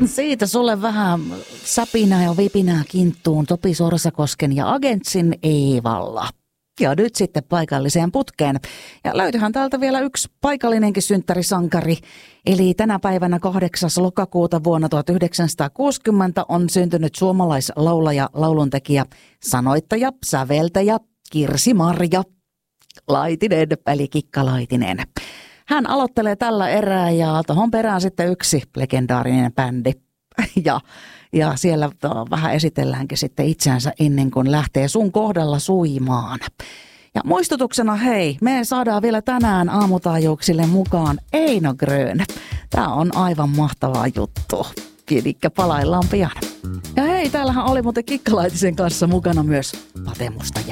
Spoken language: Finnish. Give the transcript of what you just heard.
Siitä sulle vähän säpinää ja vipinää kinttuun Topi Sorsakosken ja Agentsin Eevalla. Ja nyt sitten paikalliseen putkeen. Ja löytyihän täältä vielä yksi paikallinenkin synttärisankari. Eli tänä päivänä 8. lokakuuta vuonna 1960 on syntynyt suomalaislaulaja, lauluntekijä, sanoittaja, säveltäjä Kirsi Marja Laitinen, eli Kikka Laitinen. Hän aloittelee tällä erää ja tuohon perään sitten yksi legendaarinen bändi. Ja siellä vähän esitelläänkin sitten itseänsä ennen kuin lähtee sun kohdalla suimaan. Ja muistutuksena hei, me saadaan vielä tänään aamutaajuuksille mukaan Eino Grön. Tää on aivan mahtavaa juttu. Elikkä palaillaan pian. Ja hei, täällähän oli muuten Kikka Laitisen kanssa mukana myös Pate Musta